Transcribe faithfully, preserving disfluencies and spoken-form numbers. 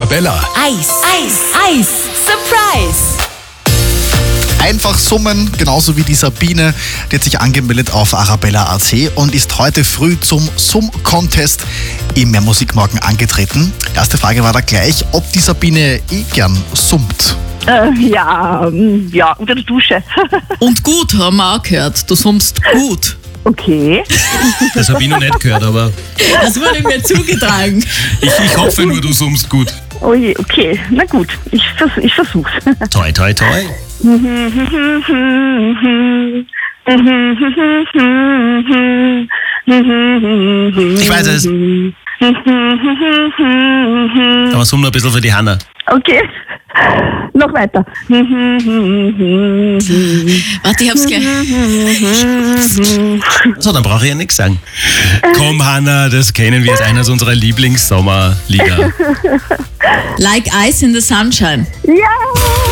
Arabella. Eis, Eis, Eis, Surprise! Einfach summen, genauso wie die Sabine. Die hat sich angemeldet auf Arabella Punkt a c und ist heute früh zum Summ-Contest im Mehr Musik Morgen angetreten. Erste Frage war da gleich, ob die Sabine eh gern summt. Äh, ja, ähm, ja, unter der Dusche. Und gut, haben wir auch gehört. Du summst gut. Okay. Das habe ich noch nicht gehört, aber Das wurde mir zugetragen. ich, ich hoffe nur, du summst gut. Oh je, okay. Na gut, ich, vers ich versuch's. Toi, toi, toi. Ich weiß es. Aber summ noch ein bisschen für die Hanna. Okay. Noch weiter. Warte, ich hab's gleich. So, dann brauche ich ja nichts sagen. Komm, Hanna, das kennen wir als eines unserer Lieblings-Sommerlieder. Like Ice in the Sunshine. Ja!